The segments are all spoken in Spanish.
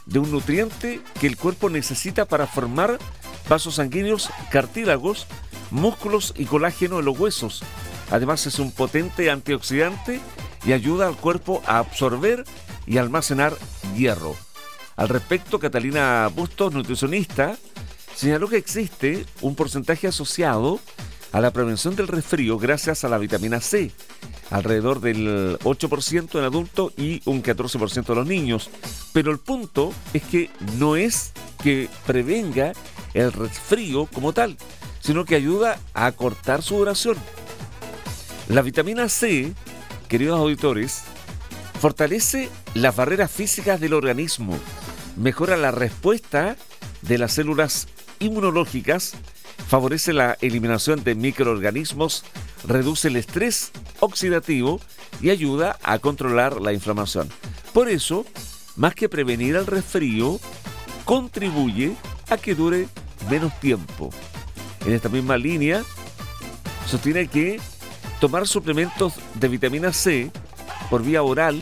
de un nutriente que el cuerpo necesita para formar vasos sanguíneos, cartílagos, músculos y colágeno en los huesos. Además es un potente antioxidante y ayuda al cuerpo a absorber y almacenar hierro. Al respecto, Catalina Bustos, nutricionista, señaló que existe un porcentaje asociado a la prevención del resfrío gracias a la vitamina C, alrededor del 8% en adultos y un 14% de los niños. Pero el punto es que no es que prevenga el resfrío como tal, sino que ayuda a acortar su duración. La vitamina C, queridos auditores, fortalece las barreras físicas del organismo, mejora la respuesta de las células inmunológicas, favorece la eliminación de microorganismos, reduce el estrés oxidativo y ayuda a controlar la inflamación. Por eso, más que prevenir el resfrío, contribuye a que dure menos tiempo. En esta misma línea, sostiene que tomar suplementos de vitamina C por vía oral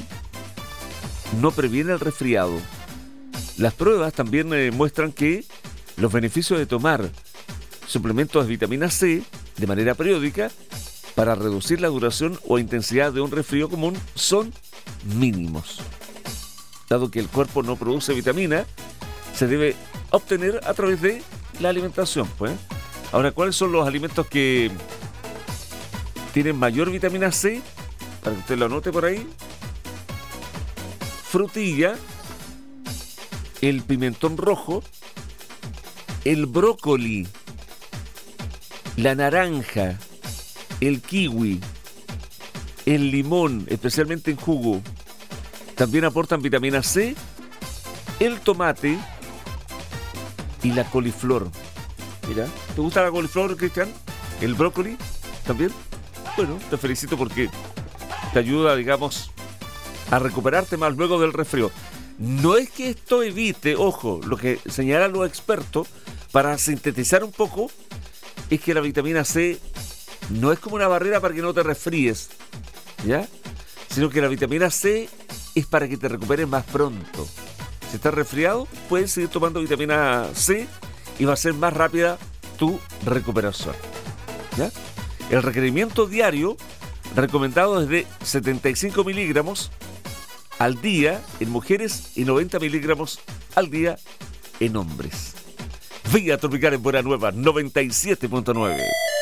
no previene el resfriado. Las pruebas también muestran que los beneficios de tomar suplementos de vitamina C de manera periódica para reducir la duración o intensidad de un resfrío común son mínimos. Dado que el cuerpo no produce vitamina, se debe obtener a través de la alimentación, pues. Ahora, ¿cuáles son los alimentos que tienen mayor vitamina C? Para que usted lo anote por ahí. Frutilla, el pimentón rojo, el brócoli, la naranja, el kiwi, el limón, especialmente en jugo. También aportan vitamina C, el tomate y la coliflor. Mira, ¿te gusta la coliflor, Cristian? ¿El brócoli también? Bueno, te felicito porque te ayuda, digamos, a recuperarte más luego del resfrío. No es que esto evite, ojo, lo que señalan los expertos, para sintetizar un poco, es que la vitamina C no es como una barrera para que no te resfríes, ¿ya? Sino que la vitamina C es para que te recuperes más pronto. Si estás resfriado, puedes seguir tomando vitamina C y va a ser más rápida tu recuperación, ¿ya? El requerimiento diario recomendado es de 75 miligramos al día en mujeres y 90 miligramos al día en hombres. Vía Tropical en Buena Nueva 97.9.